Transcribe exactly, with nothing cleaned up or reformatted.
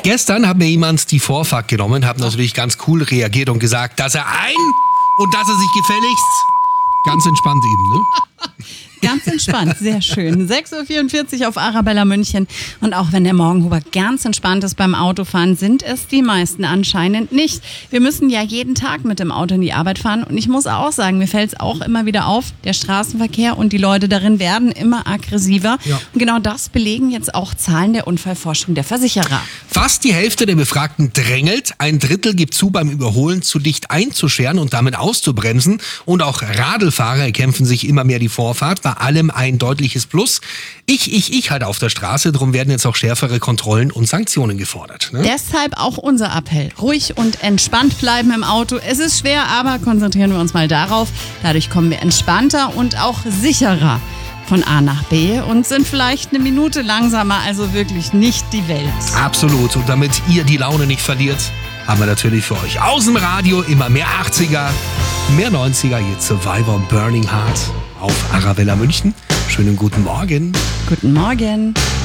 Gestern hat mir jemand die Vorfahrt genommen, hat natürlich ganz cool reagiert und gesagt, dass er ein und dass er sich gefälligst ganz entspannt eben, ne? Ganz entspannt, sehr schön. sechs Uhr vierundvierzig auf Arabella München. Und auch wenn der Morgenhuber ganz entspannt ist beim Autofahren, sind es die meisten anscheinend nicht. Wir müssen ja jeden Tag mit dem Auto in die Arbeit fahren. Und ich muss auch sagen, mir fällt es auch immer wieder auf, der Straßenverkehr und die Leute darin werden immer aggressiver. Ja. Und genau das belegen jetzt auch Zahlen der Unfallforschung der Versicherer. Fast die Hälfte der Befragten drängelt. Ein Drittel gibt zu, beim Überholen zu dicht einzuscheren und damit auszubremsen. Und auch Radlfahrer kämpfen sich immer mehr die Vorfahrt. Bei allem ein deutliches Plus. Ich, ich, ich halt auf der Straße. Darum werden jetzt auch schärfere Kontrollen und Sanktionen gefordert. Ne? Deshalb auch unser Appell. Ruhig und entspannt bleiben im Auto. Es ist schwer, aber konzentrieren wir uns mal darauf. Dadurch kommen wir entspannter und auch sicherer von A nach B und sind vielleicht eine Minute langsamer, also wirklich nicht die Welt. Absolut. Und damit ihr die Laune nicht verliert, haben wir natürlich für euch aus dem Radio immer mehr achtziger, mehr neunziger, jetzt Survivor Burning Heart auf Arabella München. Schönen guten Morgen. Guten Morgen.